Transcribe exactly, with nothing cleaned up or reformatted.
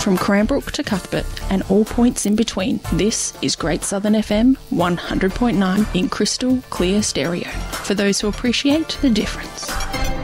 From Cranbrook to Cuthbert and all points in between, this is Great Southern F M one hundred point nine in crystal clear stereo for those who appreciate the difference.